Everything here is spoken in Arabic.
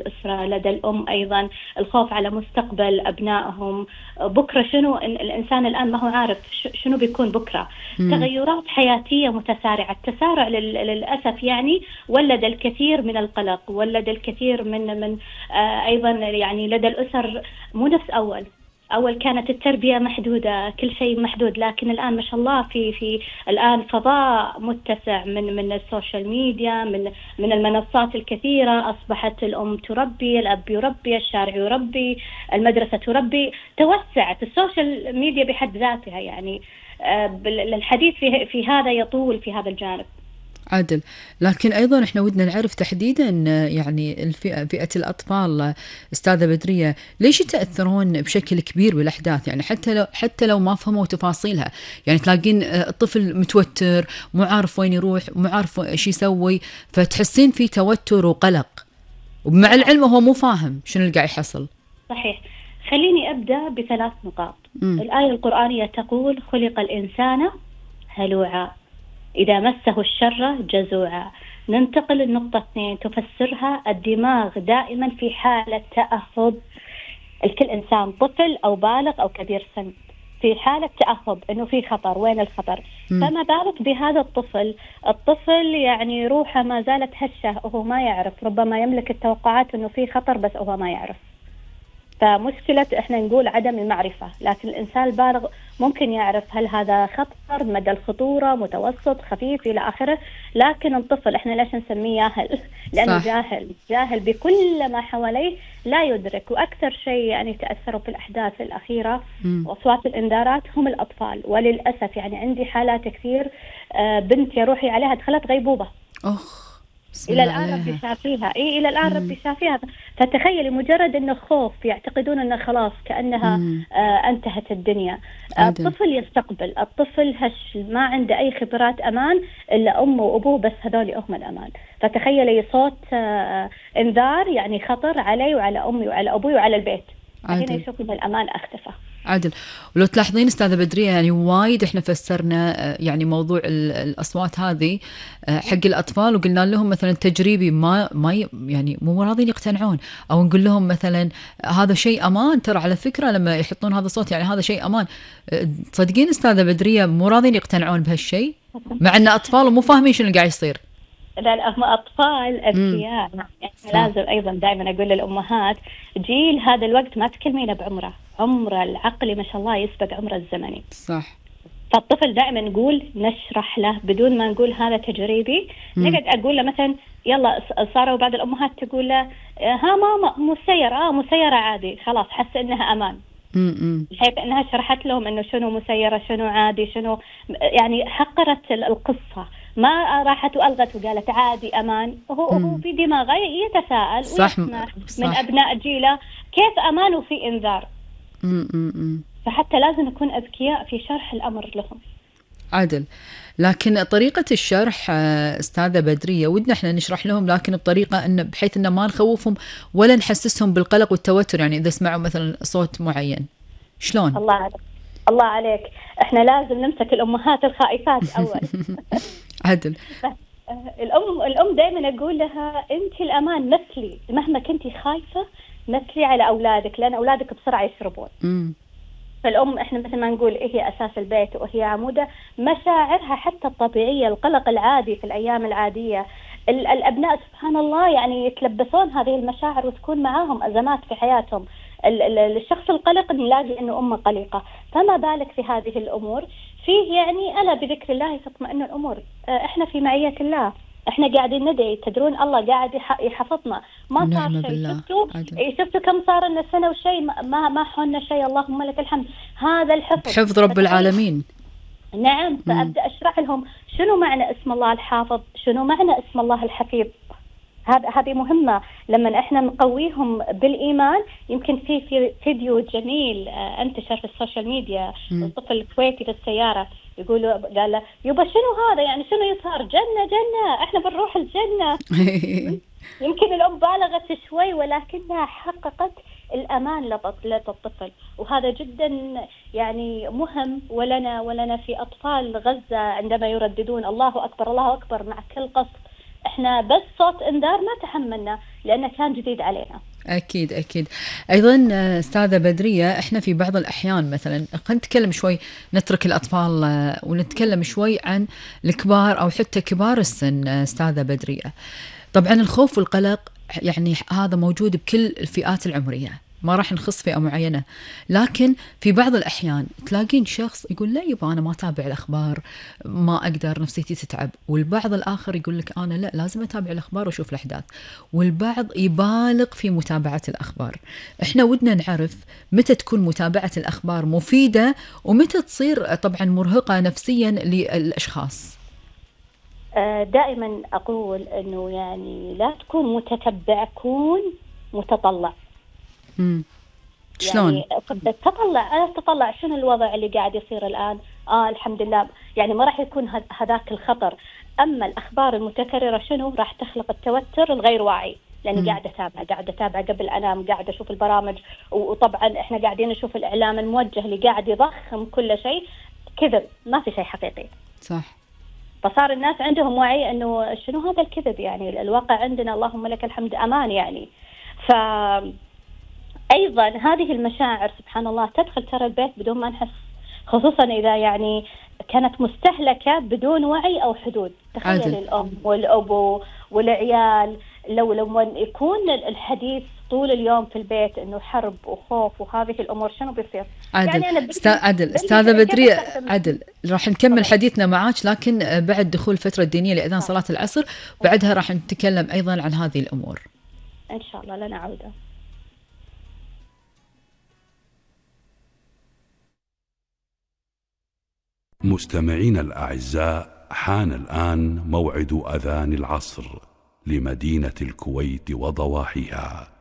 الأسرة، لدى الأم أيضا الخوف على مستقبل أبنائهم. بكرة شنو الإنسان الآن ما هو عارف شنو بيكون بكرة. تغيرات حياتية متسارعة، التسارع للأسف يعني ولد الكثير من القلق، ولد الكثير من أيضا يعني لدى الأسر مو نفس أول كانت التربية محدودة، كل شيء محدود، لكن الآن ما شاء الله في الآن فضاء متسع من السوشيال ميديا، من المنصات الكثيرة. أصبحت الأم تربي، الأب يربي، الشارع يربي، المدرسة تربي، توسعت السوشيال ميديا بحد ذاتها يعني. الحديث في هذا يطول في هذا الجانب. عادل، لكن أيضا إحنا ودنا نعرف تحديدا يعني فئة الأطفال أستاذة بدرية ليش يتأثرون بشكل كبير بالأحداث؟ يعني حتى لو ما فهموا تفاصيلها، يعني تلاقين الطفل متوتر، مو عارف وين يروح، مو عارف إيش يسوي، فتحسين في توتر وقلق، ومع العلم هو مو فاهم شنو اللي قاعد يحصل. صحيح. خليني أبدأ بثلاث نقاط. الآية القرآنية تقول: خلق الإنسان هلوعا إذا مسه الشر جزوعا. ننتقل للنقطة 2 تفسرها: الدماغ دائما في حالة تأهب. الكل إنسان طفل أو بالغ أو كبير سن في حالة تأهب، إنه في خطر، وين الخطر؟ فما بالك بهذا الطفل يعني روحه ما زالت هشة وهو ما يعرف، ربما يملك التوقعات إنه في خطر بس هو ما يعرف. فمشكلة إحنا نقول عدم المعرفة، لكن الإنسان البالغ ممكن يعرف هل هذا خطر، مدى الخطورة، متوسط، خفيف إلى آخره. لكن الطفل إحنا ليش نسميه ياهل؟ لأنه جاهل بكل ما حواليه، لا يدرك. وأكثر شيء يعني تأثروا في الأحداث الأخيرة وأصوات الإنذارات هم الأطفال. وللأسف يعني عندي حالات كثير، بنت يا روحي عليها دخلت غيبوبة. إلى الآن ربي شافيها. إلى الآن ربي شافيها. فتخيلي مجرد إنه خوف، يعتقدون إنه خلاص كأنها انتهت الدنيا. الطفل يستقبل، الطفل هش ما عنده أي خبرات أمان إلا أمه وأبوه، بس هذول هم الأمان. فتخيلي صوت إنذار يعني خطر علي وعلى أمي وعلى أبوي وعلى البيت، هنا يشوف إن الأمان اختفى. عادل، ولو تلاحظين أستاذة بدرية يعني وايد إحنا فسرنا يعني موضوع الأصوات هذه حق الأطفال، وقلنا لهم مثلا تجريبي ما يعني مو راضين يقتنعون، أو نقول لهم مثلا هذا شيء أمان، ترى على فكرة لما يحطون هذا الصوت يعني هذا شيء أمان. تصدقين أستاذة بدرية مو راضين يقتنعون بهالشيء، مع أن أطفال ومو فاهمين شنو اللي قاعد يصير. لا هم أطفال أذكياء. يعني لازم أيضا دائما أقول للأمهات جيل هذا الوقت ما تكلمينه بعمره، عمره العقلي ما شاء الله يسبق عمره الزمني. صح. فالطفل دائما نقول نشرح له بدون ما نقول هذا تجريبي. نقعد أقول له مثلا يلا، صاروا بعض الأمهات تقول له ها ماما مسيرة، مسيرة عادي، خلاص حس إنها أمان. بحيث إنها شرحت لهم إنه شنو مسيرة، شنو عادي، شنو يعني حقرت القصة، ما راحت وألغت وقالت عادي أمان. هو في دماغه يتساءل ويسمع من أبناء جيله كيف أمان وفي إنذار. فحتى لازم نكون أذكياء في شرح الأمر لهم. عادل، لكن طريقة الشرح أستاذة بدرية ودنا احنا نشرح لهم، لكن بطريقة إن بحيث إن ما نخوفهم ولا نحسسهم بالقلق والتوتر. يعني إذا سمعوا مثلا صوت معين شلون؟ الله عليك، احنا لازم نمسك الأمهات الخائفات أول. عدل. الأم دائما أقول لها أنت الأمان، مثلي مهما كنتي خايفة، مثلي على أولادك، لأن أولادك بسرعة يشربون. فالأم إحنا مثل ما نقول هي أساس البيت وهي عموده. مشاعرها حتى الطبيعية، القلق العادي في الأيام العادية، الأبناء سبحان الله يعني يتلبسون هذه المشاعر وتكون معاهم أزمات في حياتهم. الشخص القلق نلاقي أنه أمه قلقة، فما بالك في هذه الأمور. فيه يعني ألا بذكر الله تطمئن الأمور. إحنا في معية الله، احنا قاعدين ندعي، تدرون الله قاعد يحفظنا. ما صار شيء، شفتوا كم صار لنا سنة وشيء ما حولنا شيء، اللهم لك الحمد. هذا الحفظ حفظ رب العالمين. نعم. فأبدأ أشرح لهم شنو معنى اسم الله الحافظ، شنو معنى اسم الله الحفيظ. هذه مهمة لما احنا نقويهم بالإيمان. يمكن في فيديو جميل انتشر في السوشيال ميديا، الطفل الكويتي في السيارة يقولوا، قال له يبا شنو هذا، يعني شنو يصير، جنة احنا بنروح الجنة. يمكن الأم بالغت شوي ولكنها حققت الأمان للطفل، وهذا جدا يعني مهم. ولنا في أطفال غزة عندما يرددون الله أكبر الله أكبر مع كل قصف، احنا بس صوت انذار ما تحملنا لانه كان جديد علينا. أكيد أكيد. أيضا أستاذة بدرية، إحنا في بعض الأحيان مثلا خلينا نتكلم شوي، نترك الأطفال ونتكلم شوي عن الكبار أو حتى كبار السن. أستاذة بدرية، طبعا الخوف والقلق يعني هذا موجود بكل الفئات العمرية، ما راح نخص فئة معينة، لكن في بعض الأحيان تلاقين شخص يقول لا يبا أنا ما أتابع الأخبار، ما أقدر، نفسيتي تتعب، والبعض الآخر يقول لك أنا لا لازم أتابع الأخبار وأشوف الأحداث، والبعض يبالغ في متابعة الأخبار. إحنا ودنا نعرف متى تكون متابعة الأخبار مفيدة ومتى تصير طبعا مرهقة نفسيا للأشخاص. دائما أقول أنه يعني لا تكون متتبع، كون متطلع. شلون؟ يعني تطلع شنو الوضع اللي قاعد يصير الآن. الحمد لله، يعني ما راح يكون هذاك الخطر. أما الأخبار المتكررة شنو راح تخلق التوتر الغير واعي، لأني قاعدة أتابع قبل أنام، قاعدة أشوف البرامج، وطبعا إحنا قاعدين نشوف الإعلام الموجه اللي قاعد يضخم كل شيء كذب، ما في شيء حقيقي. صح. فصار الناس عندهم وعي أنه شنو هذا الكذب، يعني الواقع عندنا اللهم لك الحمد أمان يعني. أيضا هذه المشاعر سبحان الله تدخل ترى البيت بدون ما نحس، خصوصا إذا يعني كانت مستهلكة بدون وعي أو حدود. تخيل الأم والأبو والعيال لو يكون الحديث طول اليوم في البيت إنه حرب وخوف وهذه الأمور، شنو بيصير؟ عدل. يعني أستاذة بدرية، عدل راح نكمل حديثنا معاك، لكن بعد دخول فترة دينية لأذان صلاة العصر، بعدها راح نتكلم أيضا عن هذه الأمور إن شاء الله. لنا عودة. مستمعين الأعزاء، حان الآن موعد أذان العصر لمدينة الكويت وضواحيها.